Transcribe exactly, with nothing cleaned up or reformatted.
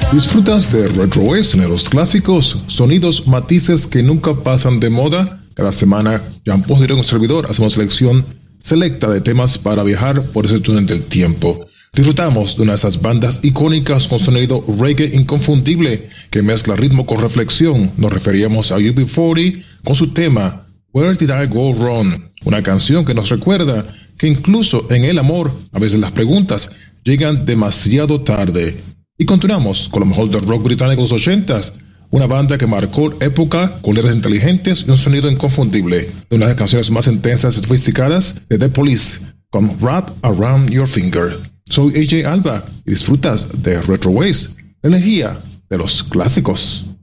¿Disfrutas de Retro Waves, los clásicos, sonidos, matices que nunca pasan de moda? Cada semana, Jan Post y un servidor hacemos selección selecta de temas para viajar por ese túnel del tiempo. Disfrutamos de una de esas bandas icónicas con sonido reggae inconfundible que mezcla ritmo con reflexión. Nos referíamos a U B cuarenta con su tema Where Did I Go Wrong? Una canción que nos recuerda que incluso en el amor, a veces las preguntas llegan demasiado tarde. Y continuamos con lo mejor del rock británico de los ochentas, una banda que marcó época con letras inteligentes y un sonido inconfundible, de una de las canciones más intensas y sofisticadas de The Police, con Wrap Around Your Finger. Soy A J Alba y disfrutas de Retro Waves, la energía de los clásicos.